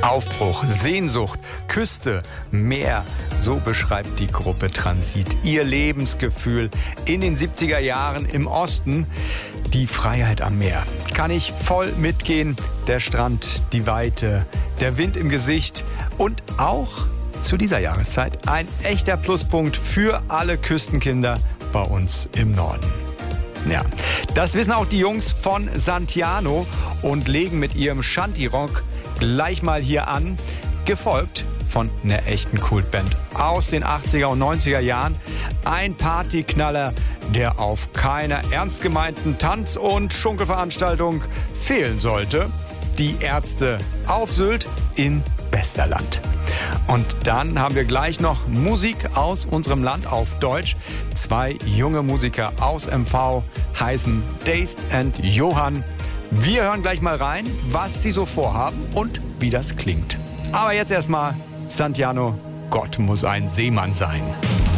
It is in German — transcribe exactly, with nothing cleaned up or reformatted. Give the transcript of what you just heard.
Aufbruch, Sehnsucht, Küste, Meer, so beschreibt die Gruppe Transit ihr Lebensgefühl in den siebziger Jahren im Osten. Die Freiheit am Meer. Kann ich voll mitgehen. Der Strand, die Weite, der Wind im Gesicht und auch zu dieser Jahreszeit ein echter Pluspunkt für alle Küstenkinder bei uns im Norden. Ja, das wissen auch die Jungs von Santiano und legen mit ihrem Shanty-Rock gleich mal hier an, gefolgt von einer echten Kultband aus den achtziger und neunziger Jahren. Ein Partyknaller, der auf keiner ernst gemeinten Tanz- und Schunkelveranstaltung fehlen sollte. Die Ärzte auf Sylt in Westerland. Und dann haben wir gleich noch Musik aus unserem Land auf Deutsch. Zwei junge Musiker aus M V heißen Dazed and Johann. Wir hören gleich mal rein, was sie so vorhaben und wie das klingt. Aber jetzt erstmal Santiano, Gott muss ein Seemann sein.